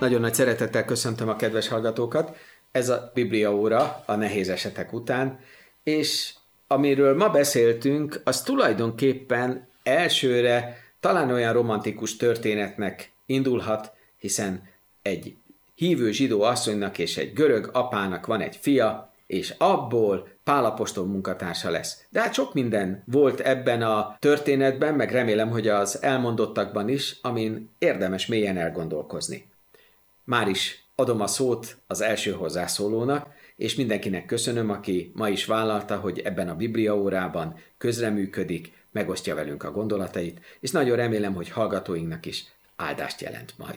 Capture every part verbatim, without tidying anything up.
Nagyon nagy szeretettel köszöntöm a kedves hallgatókat. Ez a Biblia óra a nehéz esetek után, és amiről ma beszéltünk, az tulajdonképpen elsőre talán olyan romantikus történetnek indulhat, hiszen egy hívő zsidó asszonynak és egy görög apának van egy fia, és abból Pál apostol munkatársa lesz. De hát sok minden volt ebben a történetben, meg remélem, hogy az elmondottakban is, amin érdemes mélyen elgondolkozni. Már is adom a szót az első hozzászólónak, és mindenkinek köszönöm, aki ma is vállalta, hogy ebben a Biblia órában közreműködik, megosztja velünk a gondolatait, és nagyon remélem, hogy hallgatóinknak is áldást jelent majd.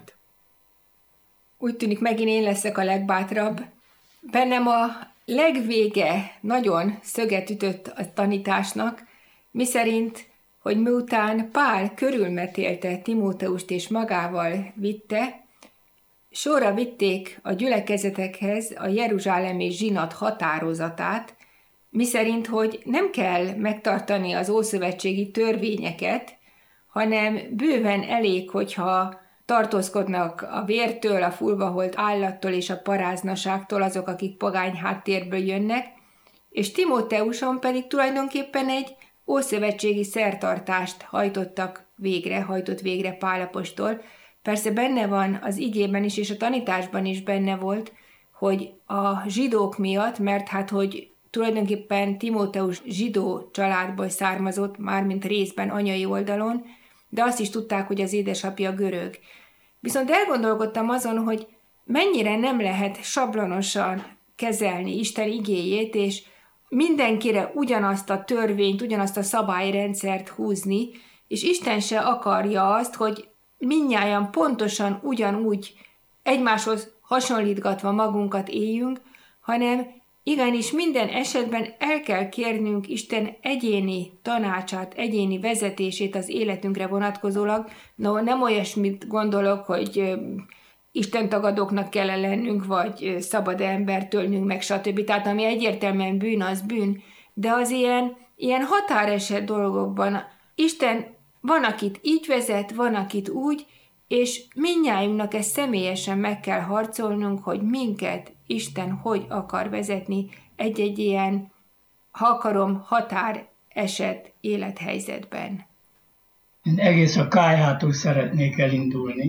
Úgy tűnik, megint én leszek a legbátrabb. Bennem a legvége nagyon szöget ütött a tanításnak, miszerint, hogy miután Pál körülmetélte Timóteust és magával vitte, sorra vitték a gyülekezetekhez a jeruzsálemi zsinat határozatát, miszerint, hogy nem kell megtartani az ószövetségi törvényeket, hanem bőven elég, hogyha tartózkodnak a vértől, a fulvaholt állattól és a paráznaságtól azok, akik pogány háttérből jönnek, és Timóteuson pedig tulajdonképpen egy ószövetségi szertartást hajtottak végre, hajtott végre Pál apostol. Persze benne van az igében is, és a tanításban is benne volt, hogy a zsidók miatt, mert hát, hogy tulajdonképpen Timóteus zsidó családból származott, mármint részben anyai oldalon, de azt is tudták, hogy az édesapja görög. Viszont elgondolkodtam azon, hogy mennyire nem lehet sablonosan kezelni Isten igéjét, és mindenkire ugyanazt a törvényt, ugyanazt a szabályrendszert húzni, és Isten se akarja azt, hogy mindnyájan pontosan ugyanúgy egymáshoz hasonlítgatva magunkat éljünk, hanem igenis minden esetben el kell kérnünk Isten egyéni tanácsát, egyéni vezetését az életünkre vonatkozólag. No, nem olyasmit gondolok, hogy Isten tagadóknak kell lennünk, vagy szabad embert ölnünk meg, stb. Tehát ami egyértelműen bűn, az bűn. De az ilyen, ilyen határeset dolgokban Isten van, akit így vezet, van, akit úgy, és mindnyájunknak ezt személyesen meg kell harcolnunk, hogy minket Isten hogy akar vezetni egy-egy ilyen, ha akarom, határeset élethelyzetben. Én egész a kályhától szeretnék elindulni.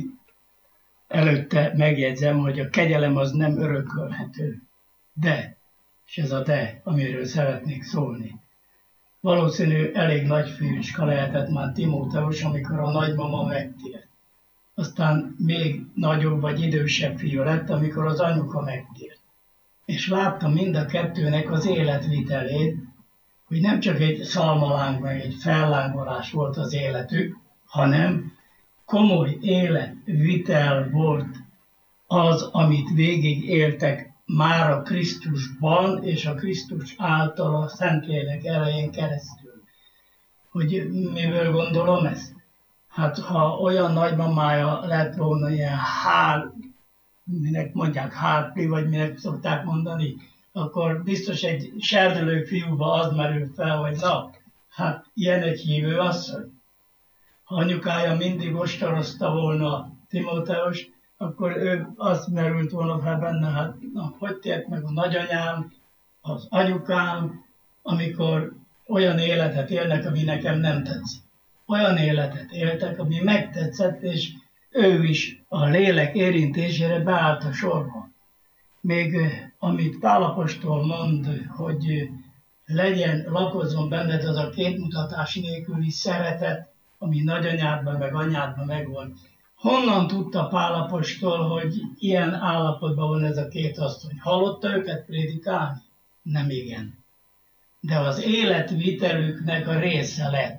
Előtte megjegyzem, hogy a kegyelem az nem örökölhető. De, és ez a de, amiről szeretnék szólni. Valószínű elég nagy fiúcska lehetett már Timóteus, amikor a nagymama megtért. Aztán még nagyobb vagy idősebb fiú lett, amikor az anyuka megtért. És láttam mind a kettőnek az életvitelét, hogy nem csak egy szalmaláng vagy egy fellángolás volt az életük, hanem komoly életvitel volt az, amit végig éltek már a Krisztusban és a Krisztus által a Szentlélek erején keresztül. Hogy miből gondolom ezt? Hát ha olyan nagymamája lett volna ilyen hál, minek mondják hálpli, vagy minek szokták mondani, akkor biztos egy serdülő fiúba az merül fel, hogy na, hát ilyen egy hívő asszony. Ha anyukája mindig ostorozta volna Timóteus, akkor ő azt merült volna fel benne, hát na, hogy tért meg a nagyanyám, az anyukám, amikor olyan életet élnek, ami nekem nem tetszik. Olyan életet éltek, ami megtetszett, és ő is a lélek érintésére beállt a sorba. Még amit Pál apostol mond, hogy legyen, lakozzon benned az a képmutatás nélküli szeretet, ami nagyanyádban meg anyádban megvolt. Honnan tudta Pál apostol, hogy ilyen állapotban van ez a két asszony? Hallotta őket prédikálni? Nem igen. De az életvitelüknek a része lett.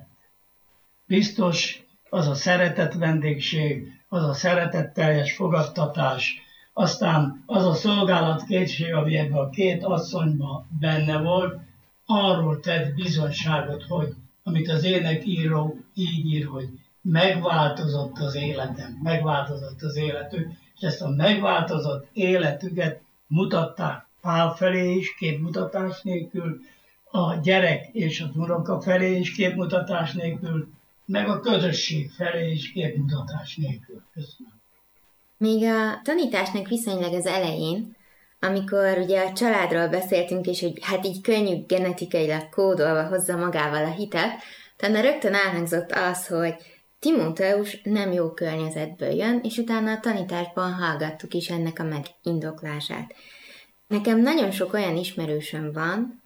Biztos az a szeretett vendégség, az a szeretetteljes fogadtatás, aztán az a szolgálatkészség, ami ebben a két asszonyban benne volt, arról tett bizonyságot, hogy amit az énekíró így ír, hogy megváltozott az életem, megváltozott az életük, és ezt a megváltozott életüket mutatták Pál felé is, képmutatás nélkül, a gyerek és az unoka felé is képmutatás nélkül, meg a közösség felé is képmutatás nélkül. Köszönöm. Még a tanításnak viszonylag az elején, amikor ugye a családról beszéltünk, és hogy hát így könnyű genetikailag kódolva hozza magával a hitet, utána rögtön elhangzott az, hogy Timóteus nem jó környezetből jön, és utána a tanításban hallgattuk is ennek a megindoklását. Nekem nagyon sok olyan ismerősöm van,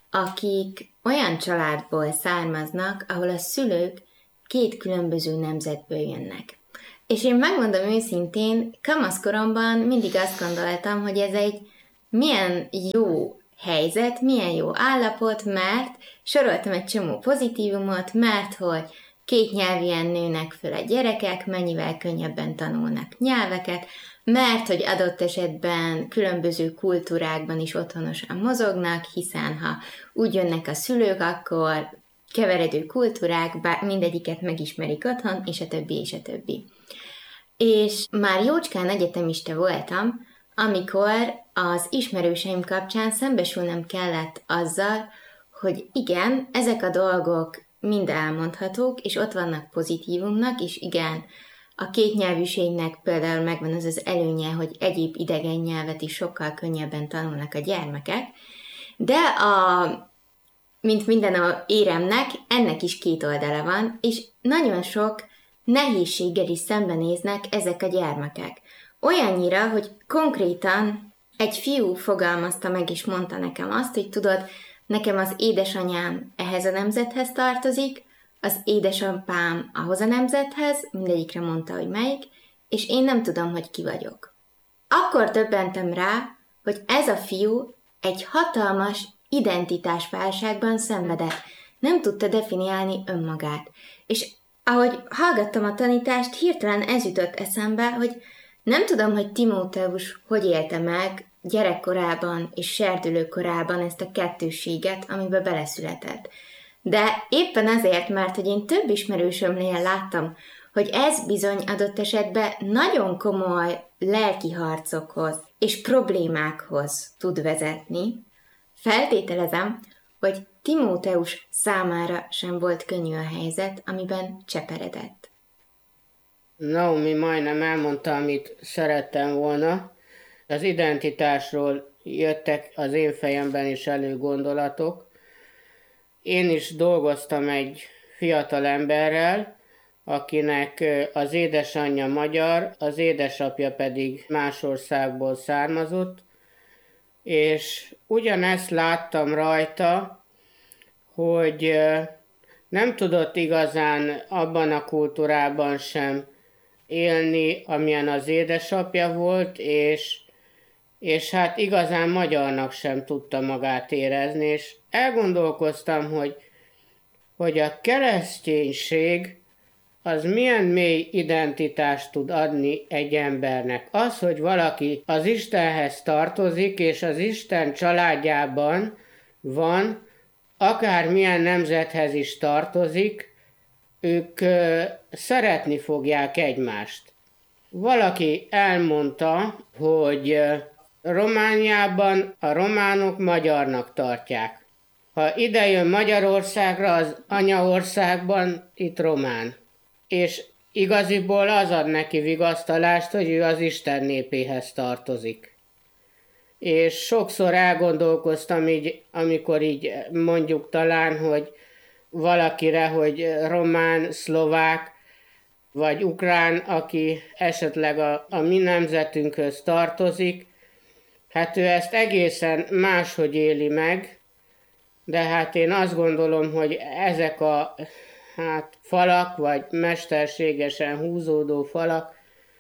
akik olyan családból származnak, ahol a szülők két különböző nemzetből jönnek. És én megmondom őszintén, kamaszkoromban mindig azt gondoltam, hogy ez egy milyen jó helyzet, milyen jó állapot, mert soroltam egy csomó pozitívumot, mert hogy két nyelvűen nőnek föl a gyerekek, mennyivel könnyebben tanulnak nyelveket, mert hogy adott esetben különböző kultúrákban is otthonosan mozognak, hiszen ha úgy jönnek a szülők, akkor keveredő kultúrák, mindegyiket megismerik otthon, és a többi, és a többi. És már jócskán egyetemista voltam, amikor az ismerőseim kapcsán szembesülnem kellett azzal, hogy igen, ezek a dolgok mind elmondhatók, és ott vannak pozitívumnak, és igen, a kétnyelvűségnek például megvan az az előnye, hogy egyéb idegen nyelvet is sokkal könnyebben tanulnak a gyermekek, de a, mint minden a éremnek, ennek is két oldala van, és nagyon sok nehézséggel is szembenéznek ezek a gyermekek. Olyannyira, hogy konkrétan egy fiú fogalmazta meg, és mondta nekem azt, hogy tudod, nekem az édesanyám ehhez a nemzethez tartozik, az édesapám ahhoz a nemzethez, mindegyikre mondta, hogy melyik, és én nem tudom, hogy ki vagyok. Akkor döbbentem rá, hogy ez a fiú egy hatalmas identitásválságban szenvedett, nem tudta definiálni önmagát. És ahogy hallgattam a tanítást, hirtelen ez jutott eszembe, hogy nem tudom, hogy Timóteus hogy élte meg gyerekkorában és serdülőkorában ezt a kettősséget, amiben beleszületett. De éppen azért, mert hogy én több ismerősömnél láttam, hogy ez bizony adott esetben nagyon komoly lelki harcokhoz és problémákhoz tud vezetni, feltételezem, hogy Timóteus számára sem volt könnyű a helyzet, amiben cseperedett. Naomi majdnem elmondta, amit szerettem volna. Az identitásról jöttek az én fejemben is elő gondolatok. Én is dolgoztam egy fiatal emberrel, akinek az édesanyja magyar, az édesapja pedig más országból származott, és ugyanezt láttam rajta, hogy nem tudott igazán abban a kultúrában sem élni, amilyen az édesapja volt, és, és hát igazán magyarnak sem tudta magát érezni, és elgondolkoztam, hogy, hogy a kereszténység az milyen mély identitást tud adni egy embernek. Az, hogy valaki az Istenhez tartozik, és az Isten családjában van, akármilyen nemzethez is tartozik, ők ö, szeretni fogják egymást. Valaki elmondta, hogy ö, Romániában a románok magyarnak tartják. Ha ide jön Magyarországra, az anyaországban itt román. És igaziból az ad neki vigasztalást, hogy ő az Isten népéhez tartozik. És sokszor elgondolkoztam így, amikor így mondjuk talán, hogy valakire, hogy román, szlovák, vagy ukrán, aki esetleg a, a mi nemzetünkhöz tartozik, hát ő ezt egészen máshogy éli meg, de hát én azt gondolom, hogy ezek a hát, falak, vagy mesterségesen húzódó falak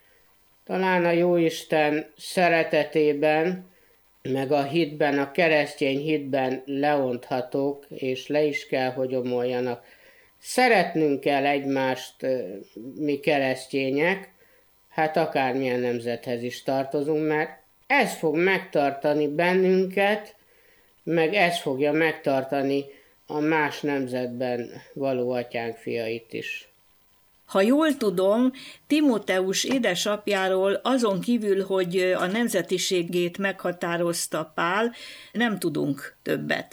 talán a Jóisten szeretetében, meg a hitben, a keresztény hitben leonthatók, és le is kell, hogy omoljanak. Szeretnünk kell egymást, mi keresztények, hát akármilyen nemzethez is tartozunk, mert ez fog megtartani bennünket, meg ez fogja megtartani a más nemzetben való atyánk fiait is. Ha jól tudom, Timóteus édesapjáról azon kívül, hogy a nemzetiségét meghatározta Pál, nem tudunk többet.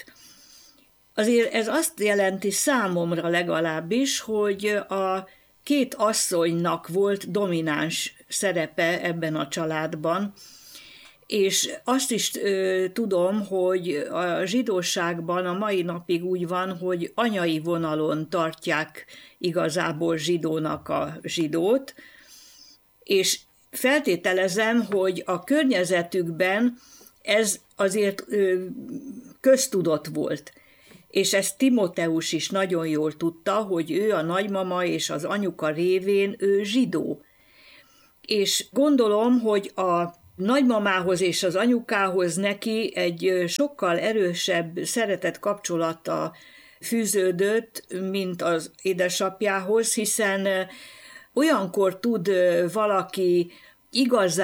Azért ez azt jelenti számomra legalábbis, hogy a két asszonynak volt domináns szerepe ebben a családban, és azt is ö, tudom, hogy a zsidóságban a mai napig úgy van, hogy anyai vonalon tartják igazából zsidónak a zsidót, és feltételezem, hogy a környezetükben ez azért ö, köztudott volt. És ezt Timóteus is nagyon jól tudta, hogy ő a nagymama és az anyuka révén ő zsidó. És gondolom, hogy a nagymamához és az anyukához neki egy sokkal erősebb szeretet kapcsolata fűződött, mint az édesapjához, hiszen olyankor tud valaki igazán